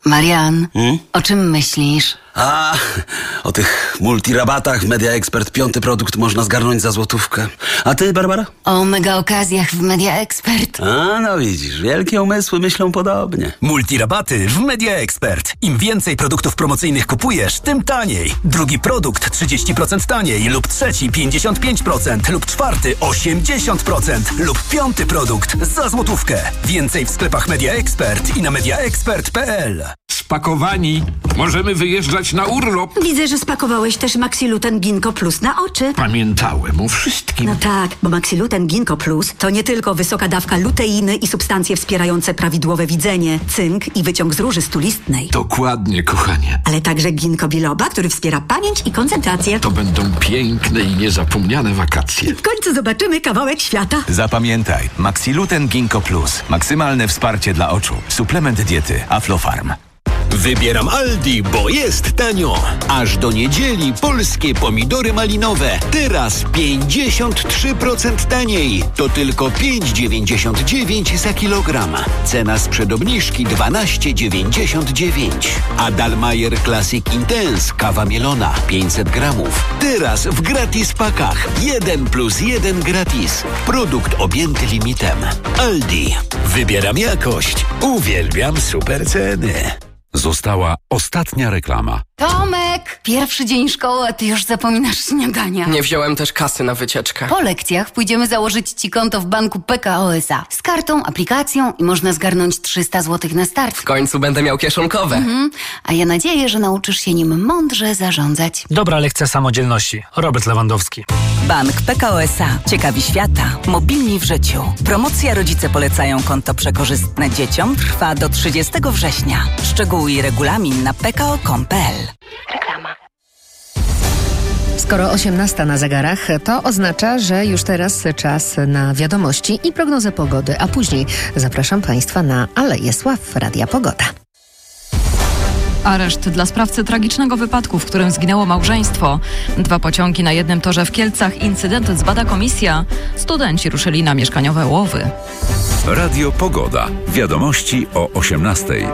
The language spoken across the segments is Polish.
Marian, o czym myślisz? O tych multirabatach w Media Expert 5. produkt można zgarnąć za złotówkę. A ty, Barbara? O mega okazjach w Media Expert. No widzisz, wielkie umysły myślą podobnie. Multirabaty w Media Expert. Im więcej produktów promocyjnych kupujesz, tym taniej. Drugi produkt 30% taniej lub trzeci 55% lub czwarty 80% lub 5. produkt za złotówkę. Więcej w sklepach Media Expert i na mediaexpert.pl. Spakowani. Możemy wyjeżdżać na urlop. Widzę, że spakowałeś też Maxiluten Ginkgo Plus na oczy. Pamiętałem o wszystkim. No tak, bo Maxiluten Ginkgo Plus to nie tylko wysoka dawka luteiny i substancje wspierające prawidłowe widzenie, cynk i wyciąg z róży stulistnej. Dokładnie, kochanie. Ale także ginkgo biloba, który wspiera pamięć i koncentrację. To będą piękne i niezapomniane wakacje. W końcu zobaczymy kawałek świata. Zapamiętaj, Maxiluten Ginkgo Plus. Maksymalne wsparcie dla oczu. Suplement diety Aflofarm. Wybieram Aldi, bo jest tanio. Aż do niedzieli polskie pomidory malinowe. Teraz 53% taniej. To tylko 5,99 za kilogram. Cena sprzed obniżki 12,99. A Dalmayer Classic Intense kawa mielona 500 gramów. Teraz w gratis pakach. 1+1 gratis. Produkt objęty limitem. Aldi. Wybieram jakość. Uwielbiam super ceny. Została ostatnia reklama. Tomek! Pierwszy dzień szkoły, a ty już zapominasz śniadania. Nie wziąłem też kasy na wycieczkę. Po lekcjach pójdziemy założyć ci konto w banku PKO SA. Z kartą, aplikacją i można zgarnąć 300 zł na start. W końcu będę miał kieszonkowe. A ja nadzieję, że nauczysz się nim mądrze zarządzać. Dobra lekcja samodzielności. Robert Lewandowski. Bank PKO SA. Ciekawi świata. Mobilni w życiu. Promocja Rodzice polecają konto przekorzystne dzieciom trwa do 30 września. Szczegóły i regulamin na pko.com.pl. Reklama. Skoro 18 na zegarach, to oznacza, że już teraz czas na wiadomości i prognozę pogody, a później zapraszam Państwa na Aleję Sław Radia Pogoda. Areszt dla sprawcy tragicznego wypadku, w którym zginęło małżeństwo. 2 pociągi na jednym torze w Kielcach. Incydent zbada komisja. Studenci ruszyli na mieszkaniowe łowy. Radio Pogoda. Wiadomości o 18:00.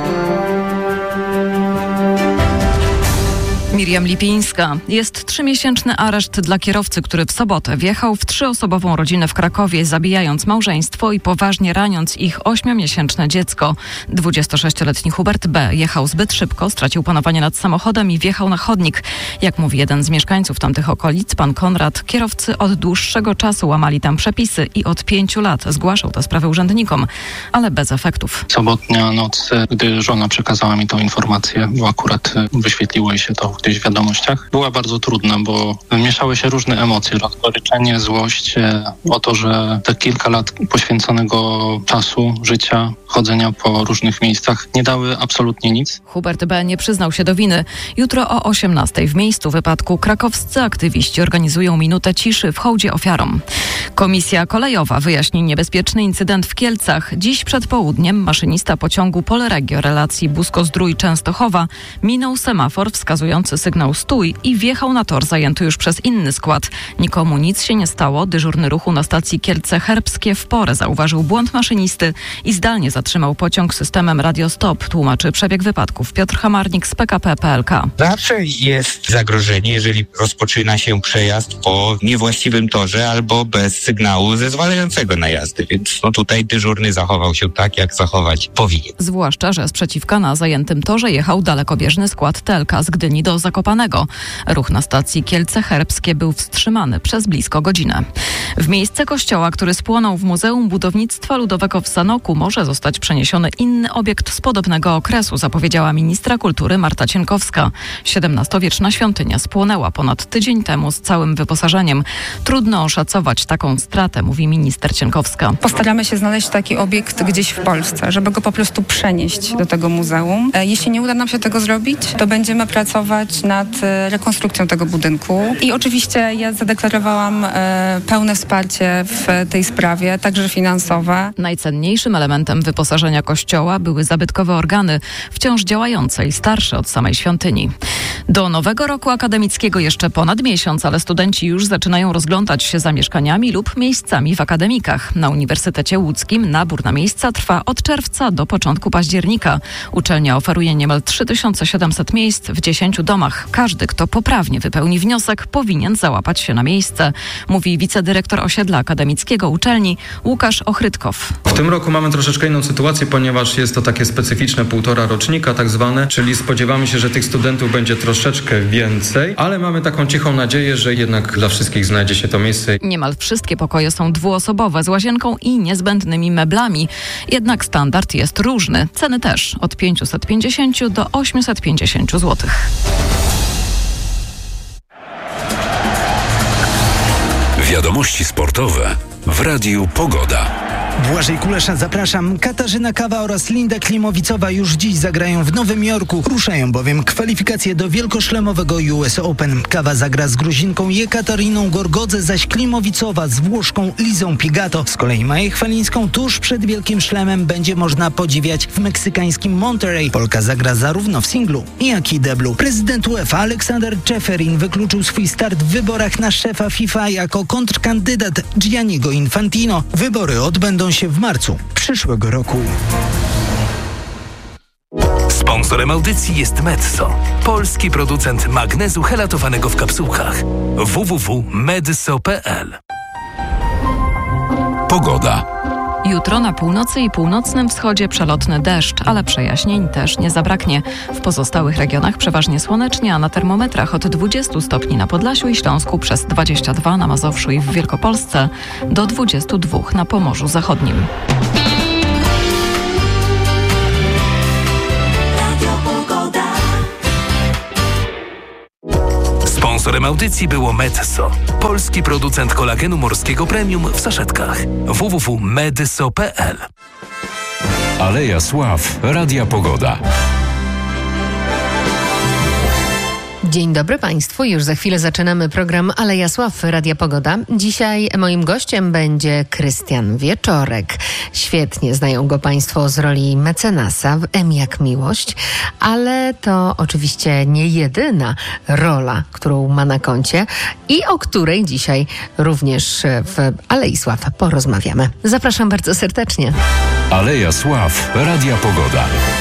Miriam Lipińska. Jest 3-miesięczny areszt dla kierowcy, który w sobotę wjechał w 3-osobową rodzinę w Krakowie, zabijając małżeństwo i poważnie raniąc ich 8-miesięczne dziecko. 26-letni Hubert B. jechał zbyt szybko, stracił panowanie nad samochodem i wjechał na chodnik. Jak mówi jeden z mieszkańców tamtych okolic, pan Konrad, kierowcy od dłuższego czasu łamali tam przepisy i od 5 lat zgłaszał tę sprawę urzędnikom, ale bez efektów. Sobotnia noc, gdy żona przekazała mi tą informację, bo akurat wyświetliło jej się to gdzieś w wiadomościach, była bardzo trudna, bo mieszały się różne emocje. Rozgoryczenie, złość o to, że te kilka lat poświęconego czasu, życia, chodzenia po różnych miejscach nie dały absolutnie nic. Hubert B. nie przyznał się do winy. Jutro o 18:00 w miejscu wypadku krakowscy aktywiści organizują minutę ciszy w hołdzie ofiarom. Komisja kolejowa wyjaśni niebezpieczny incydent w Kielcach. Dziś przed południem maszynista pociągu Polregio relacji Busko-Zdrój-Częstochowa minął semafor wskazujący sygnał stój i wjechał na tor zajęty już przez inny skład. Nikomu nic się nie stało. Dyżurny ruchu na stacji Kielce Herbskie w porę zauważył błąd maszynisty i zdalnie zatrzymał pociąg systemem radiostop, tłumaczy przebieg wypadków Piotr Hamarnik z PKP PLK. Zawsze jest zagrożenie, jeżeli rozpoczyna się przejazd po niewłaściwym torze albo bez sygnału zezwalającego na jazdę, więc tutaj dyżurny zachował się tak, jak zachować powinien. Zwłaszcza, że sprzeciwka na zajętym torze jechał dalekobieżny skład TLK z Gdyni do Zakopanego. Ruch na stacji Kielce Herbskie był wstrzymany przez blisko godzinę. W miejsce kościoła, który spłonął w Muzeum Budownictwa Ludowego w Sanoku, może zostać przeniesiony inny obiekt z podobnego okresu, zapowiedziała ministra kultury Marta Cienkowska. XVII-wieczna świątynia spłonęła ponad tydzień temu z całym wyposażeniem. Trudno oszacować taką stratę, mówi minister Cienkowska. Postaramy się znaleźć taki obiekt gdzieś w Polsce, żeby go po prostu przenieść do tego muzeum. Jeśli nie uda nam się tego zrobić, to będziemy pracować pracować nad rekonstrukcją tego budynku. I oczywiście ja zadeklarowałam pełne wsparcie w tej sprawie, także finansowe. Najcenniejszym elementem wyposażenia kościoła były zabytkowe organy, wciąż działające i starsze od samej świątyni. Do nowego roku akademickiego jeszcze ponad miesiąc, ale studenci już zaczynają rozglądać się za mieszkaniami lub miejscami w akademikach. Na Uniwersytecie Łódzkim nabór na miejsca trwa od czerwca do początku października. Uczelnia oferuje niemal 3700 miejsc w 10 domach. Każdy, kto poprawnie wypełni wniosek, powinien załapać się na miejsce, mówi wicedyrektor osiedla akademickiego uczelni Łukasz Ochrytkow. W tym roku mamy troszeczkę inną sytuację, ponieważ jest to takie specyficzne 1,5 rocznika tak zwane, czyli spodziewamy się, że tych studentów będzie troszeczkę więcej, ale mamy taką cichą nadzieję, że jednak dla wszystkich znajdzie się to miejsce. Niemal wszystkie pokoje są dwuosobowe z łazienką i niezbędnymi meblami. Jednak standard jest różny. Ceny też od 550 do 850 zł. Wiadomości sportowe w Radiu Pogoda. Błażej Kulesza, zapraszam. Katarzyna Kawa oraz Linda Klimowicowa już dziś zagrają w Nowym Jorku. Ruszają bowiem kwalifikacje do wielkoszlemowego US Open. Kawa zagra z Gruzinką Jekatariną Gorgodze, zaś Klimowicowa z Włoszką Lizą Pigato. Z kolei Maję Chwalińską tuż przed Wielkim Szlemem będzie można podziwiać w meksykańskim Monterrey. Polka zagra zarówno w singlu, jak i deblu. Prezydent UEFA Aleksander Czeferin wykluczył swój start w wyborach na szefa FIFA jako kontrkandydat Gianniego Infantino. Wybory odbędą się w marcu przyszłego roku. Sponsorem audycji jest Medzo, polski producent magnezu helatowanego w kapsułkach. www.medzo.pl. Pogoda. Jutro na północy i północnym wschodzie przelotny deszcz, ale przejaśnień też nie zabraknie. W pozostałych regionach przeważnie słonecznie, a na termometrach od 20 stopni na Podlasiu i Śląsku przez 22 na Mazowszu i w Wielkopolsce do 22 na Pomorzu Zachodnim. Sponsorem audycji było Medzo, polski producent kolagenu morskiego premium w saszetkach. www.medzo.pl. Aleja Sław Radia Pogoda. Dzień dobry Państwu. Już za chwilę zaczynamy program Aleja Sław Radia Pogoda. Dzisiaj moim gościem będzie Krystian Wieczorek. Świetnie znają go Państwo z roli mecenasa w M jak Miłość, ale to oczywiście nie jedyna rola, którą ma na koncie i o której dzisiaj również w Alei Sław porozmawiamy. Zapraszam bardzo serdecznie. Aleja Sław Radia Pogoda.